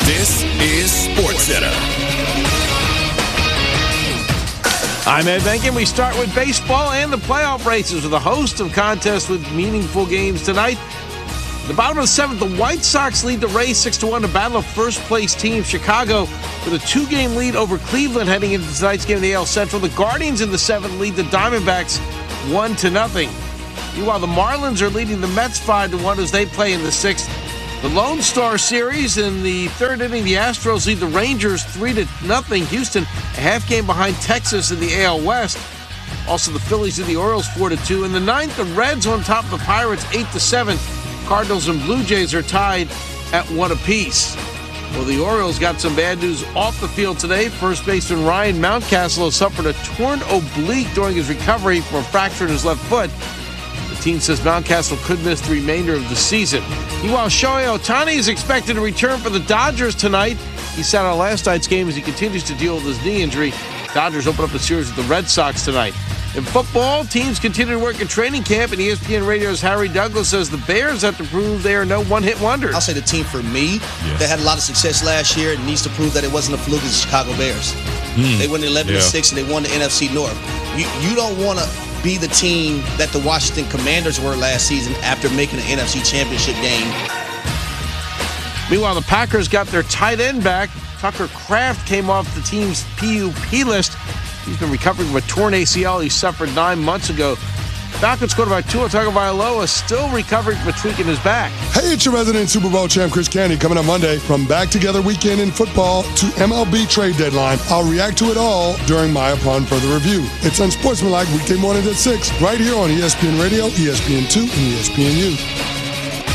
This is SportsCenter. I'm Ed Benkin. We start with baseball and the playoff races with a host of contests with meaningful games tonight. The bottom of the seventh, the White Sox lead the race 6-1 to battle of first-place team Chicago with a 2-game lead over Cleveland heading into tonight's game in the AL Central. The Guardians in the seventh lead the Diamondbacks 1-0. Meanwhile, the Marlins are leading the Mets 5-1 as they play in the sixth. The Lone Star Series in the third inning, the Astros lead the Rangers 3-0. Houston a half game behind Texas in the AL West. Also, the Phillies and the Orioles 4-2. In the ninth, the Reds on top of the Pirates 8-7. Cardinals and Blue Jays are tied at 1 apiece. Well, the Orioles got some bad news off the field today. First baseman Ryan Mountcastle has suffered a torn oblique during his recovery from a fracture in his left foot. The team says Mountcastle could miss the remainder of the season. Meanwhile, Shohei Ohtani is expected to return for the Dodgers tonight. He sat out last night's game as he continues to deal with his knee injury. Dodgers open up a series with the Red Sox tonight. In football, teams continue to work in training camp, and ESPN Radio's Harry Douglas says the Bears have to prove they are no one-hit wonders. I'll say the team for me that had a lot of success last year and needs to prove that it wasn't a fluke is the Chicago Bears. They went 11-6 and they won the NFC North. You don't want to be the team that the Washington Commanders were last season after making an NFC Championship game. Meanwhile, the Packers got their tight end back. Tucker Kraft came off the team's PUP list. He's been recovering from a torn ACL he suffered 9 months ago. Falcons quarterback Tua Tagovailoa still recovering from a tweak in his back. Hey, it's your resident Super Bowl champ Chris Canty coming up Monday. From Back Together Weekend in football to MLB trade deadline, I'll react to it all during my Upon Further Review. It's Unsportsmanlike weekday mornings at 6 right here on ESPN Radio, ESPN2, and ESPNU.